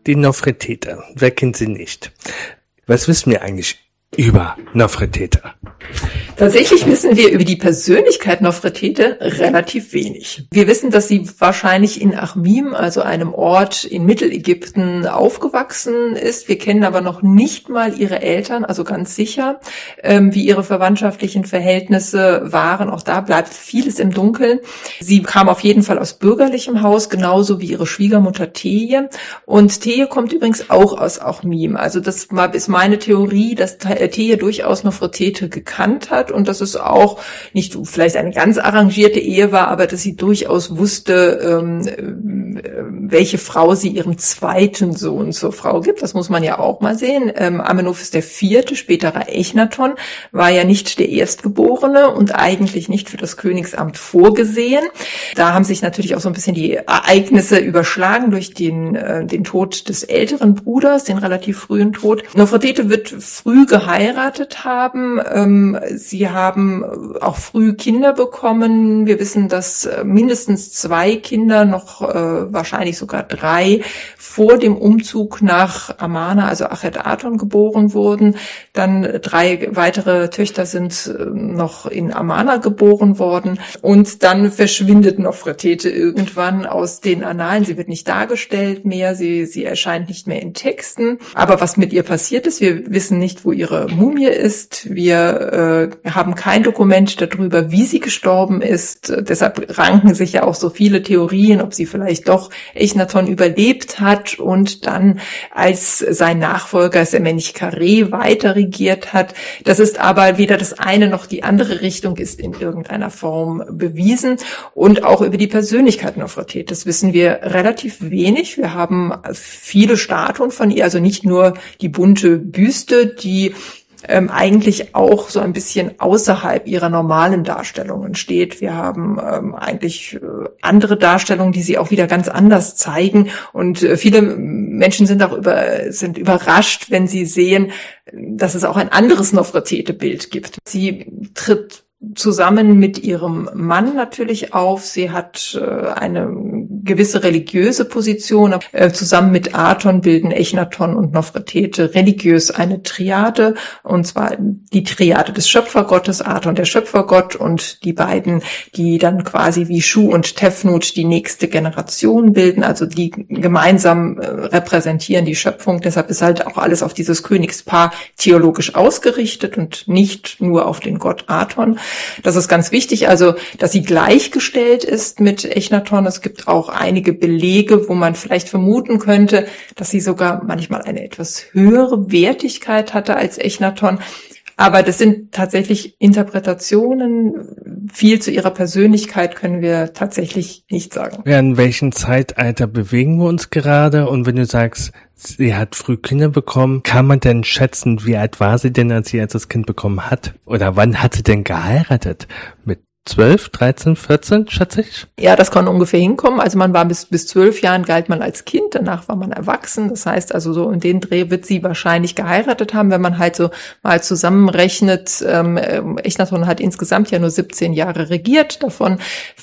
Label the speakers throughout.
Speaker 1: die Nofretete. Wer kennt sie nicht? Was wissen wir eigentlich über Nofretete?
Speaker 2: Tatsächlich wissen wir über die Persönlichkeit Nofretete relativ wenig. Wir wissen, dass sie wahrscheinlich in Achmim, also einem Ort in Mittelägypten, aufgewachsen ist. Wir kennen aber noch nicht mal ihre Eltern, also ganz sicher, wie ihre verwandtschaftlichen Verhältnisse waren. Auch da bleibt vieles im Dunkeln. Sie kam auf jeden Fall aus bürgerlichem Haus, genauso wie ihre Schwiegermutter Teje. Und Teje kommt übrigens auch aus Achmim. Also das ist meine Theorie, dass Teje durchaus Nofretete gekannt hat und dass es auch nicht vielleicht eine ganz arrangierte Ehe war, aber dass sie durchaus wusste, welche Frau sie ihrem zweiten Sohn zur Frau gibt. Das muss man ja auch mal sehen. Amenophes der Vierte, späterer Echnaton, war ja nicht der Erstgeborene und eigentlich nicht für das Königsamt vorgesehen. Da haben sich natürlich auch so ein bisschen die Ereignisse überschlagen durch den Tod des älteren Bruders, den relativ frühen Tod. Nofretete wird früh geheiratet haben. Sie haben auch früh Kinder bekommen. Wir wissen, dass mindestens 2 Kinder, noch wahrscheinlich sogar 3, vor dem Umzug nach Amarna, also Achet-Aton, geboren wurden. Dann 3 weitere Töchter sind noch in Amarna geboren worden. Und dann verschwindet Nofretete irgendwann aus den Annalen. Sie wird nicht dargestellt mehr. Sie erscheint nicht mehr in Texten. Aber was mit ihr passiert ist, wir wissen nicht, wo ihre Mumie ist. Wir haben kein Dokument darüber, wie sie gestorben ist. Deshalb ranken sich ja auch so viele Theorien, ob sie vielleicht doch Echnaton überlebt hat und dann als sein Nachfolger Semenchkare weiter regiert hat. Das ist aber weder das eine noch die andere Richtung ist in irgendeiner Form bewiesen. Und auch über die Persönlichkeit Nofretetes wissen wir relativ wenig. Wir haben viele Statuen von ihr, also nicht nur die bunte Büste, die eigentlich auch so ein bisschen außerhalb ihrer normalen Darstellungen steht. Wir haben eigentlich andere Darstellungen, die sie auch wieder ganz anders zeigen. Und viele Menschen sind überrascht, wenn sie sehen, dass es auch ein anderes Nofretete-Bild gibt. Sie tritt zusammen mit ihrem Mann natürlich auf. Sie hat eine gewisse religiöse Position. Zusammen mit Aton bilden Echnaton und Nofretete religiös eine Triade, und zwar die Triade des Schöpfergottes, Aton der Schöpfergott, und die beiden, die dann quasi wie Shu und Tefnut die nächste Generation bilden, also die gemeinsam repräsentieren die Schöpfung. Deshalb ist halt auch alles auf dieses Königspaar theologisch ausgerichtet und nicht nur auf den Gott Aton. Das ist ganz wichtig, also dass sie gleichgestellt ist mit Echnaton. Es gibt auch einige Belege, wo man vielleicht vermuten könnte, dass sie sogar manchmal eine etwas höhere Wertigkeit hatte als Echnaton. Aber das sind tatsächlich Interpretationen. Viel zu ihrer Persönlichkeit können wir tatsächlich nicht sagen.
Speaker 1: Ja, in welchem Zeitalter bewegen wir uns gerade? Und wenn du sagst, sie hat früh Kinder bekommen, kann man denn schätzen, wie alt war sie denn, als sie das Kind bekommen hat? Oder wann hat sie denn geheiratet? Mit 12, 13, 14, schätze ich?
Speaker 2: Ja, das kann ungefähr hinkommen. Also man war bis 12 Jahren galt man als Kind, danach war man erwachsen. Das heißt also so in den Dreh wird sie wahrscheinlich geheiratet haben, wenn man halt so mal zusammenrechnet. Echnaton hat insgesamt ja nur 17 Jahre regiert. Davon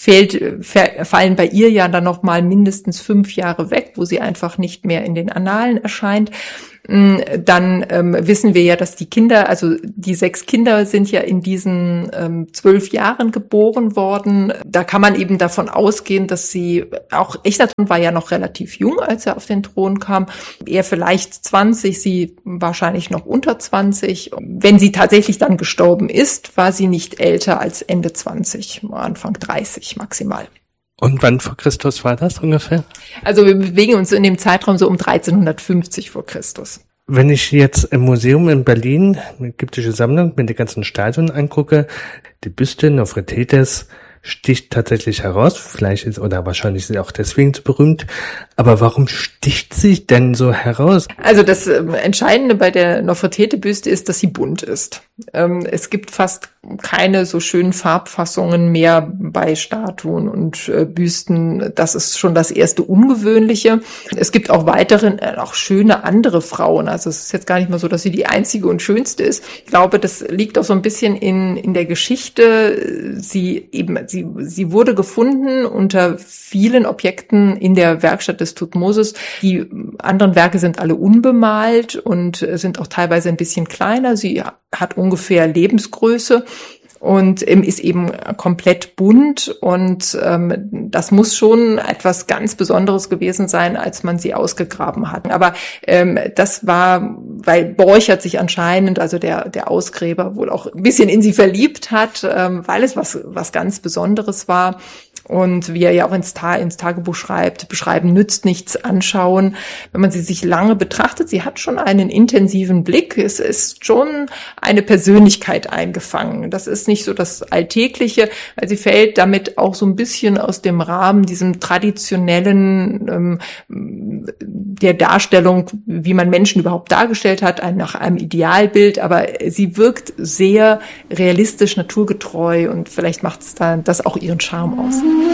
Speaker 2: fallen bei ihr ja dann noch mal mindestens 5 Jahre weg, wo sie einfach nicht mehr in den Annalen erscheint. Dann wissen wir ja, dass die Kinder, also die 6 Kinder sind ja in diesen 12 Jahren geboren worden. Da kann man eben davon ausgehen, dass sie, auch Echnaton war ja noch relativ jung, als er auf den Thron kam. Er vielleicht 20, sie wahrscheinlich noch unter 20. Wenn sie tatsächlich dann gestorben ist, war sie nicht älter als Ende 20, Anfang 30 maximal.
Speaker 1: Und wann vor Christus war das ungefähr?
Speaker 2: Also wir bewegen uns in dem Zeitraum so um 1350 vor Christus.
Speaker 1: Wenn ich jetzt im Museum in Berlin, eine ägyptische Sammlung, mit den ganzen Statuen angucke, die Büste Nofretetes sticht tatsächlich heraus. Vielleicht ist, oder wahrscheinlich ist sie auch deswegen so berühmt. Aber warum sticht sie denn so heraus?
Speaker 2: Also das Entscheidende bei der Nofretete-Büste ist, dass sie bunt ist. Es gibt fast keine so schönen Farbfassungen mehr bei Statuen und Büsten. Das ist schon das erste Ungewöhnliche. Es gibt auch weitere, auch schöne andere Frauen. Also es ist jetzt gar nicht mal so, dass sie die einzige und schönste ist. Ich glaube, das liegt auch so ein bisschen in der Geschichte. Sie eben sie wurde gefunden unter vielen Objekten in der Werkstatt des Thutmosis. Die anderen Werke sind alle unbemalt und sind auch teilweise ein bisschen kleiner. Sie hat ungefähr Lebensgröße und ist eben komplett bunt und das muss schon etwas ganz Besonderes gewesen sein, als man sie ausgegraben hat. Aber das war, weil Borchert sich anscheinend, also der Ausgräber, wohl auch ein bisschen in sie verliebt hat, weil es was ganz Besonderes war. Und wie er ja auch ins Tagebuch schreibt, beschreiben nützt nichts, anschauen. Wenn man sie sich lange betrachtet, sie hat schon einen intensiven Blick. Es ist schon eine Persönlichkeit eingefangen. Das ist nicht so das Alltägliche, weil sie fällt damit auch so ein bisschen aus dem Rahmen, diesem traditionellen, der Darstellung, wie man Menschen überhaupt dargestellt hat, nach einem Idealbild. Aber sie wirkt sehr realistisch, naturgetreu und vielleicht macht es dann das auch ihren Charme aus.